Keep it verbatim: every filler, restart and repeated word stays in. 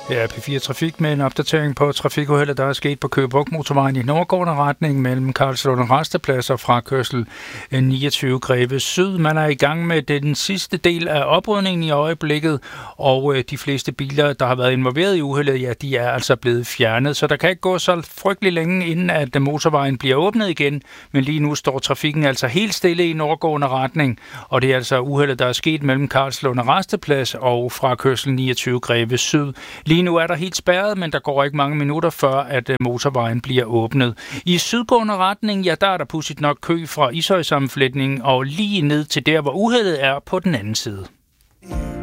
Ja, P fire Trafik med en opdatering på trafikuheldet, der er sket på Køge Bugt Motorvejen i nordgående retning mellem Karlslunde Rasteplads og frakørsel niogtyve Greve Syd. Man er i gang med den sidste del af oprydningen i øjeblikket, og de fleste biler, der har været involveret i uheldet, ja, de er altså blevet fjernet. Så der kan ikke gå så frygtelig længe, inden at motorvejen bliver åbnet igen, men lige nu står trafikken altså helt stille i nordgående retning, og det er altså uheldet, der er sket mellem Karlslunde Rasteplads og frakørsel niogtyve Greve Syd. Lige nu er der helt spærret, men der går ikke mange minutter før, at motorvejen bliver åbnet. I sydgående retning, ja, der er der pudsigt nok kø fra Ishøj-sammenfletningen og lige ned til der, hvor uheldet er på den anden side.